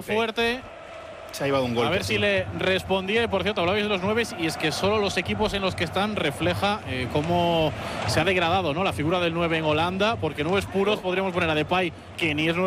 fuerte. Se ha llevado un golpe. A ver si le respondía. Y por cierto, hablabais de los 9 y es que solo los equipos en los que están refleja cómo se ha degradado, ¿no?, la figura del 9 en Holanda, porque 9 puros podríamos poner a Depay, que ni es 9